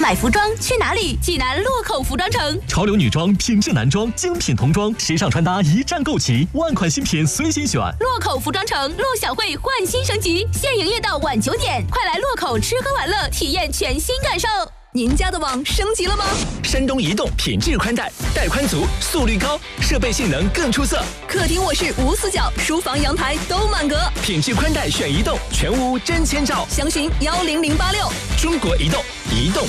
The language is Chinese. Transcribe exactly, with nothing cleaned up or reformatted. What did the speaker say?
买服装去哪里？济南洛口服装城。 潮流女装、品质男装、精品童装，时尚穿搭一站购齐，万款新品随心选。 洛口服装城陆小慧焕新升级，现营业到晚九点，快来洛口吃喝玩乐，体验全新感受。您家的网升级了吗？ 山东移动品质宽带，带宽足，速率高，设备性能更出色。 客厅卧室无死角，书房阳台都满格。 品质宽带选移动，全屋真千兆。 详询幺零零八六。 中国移动，移动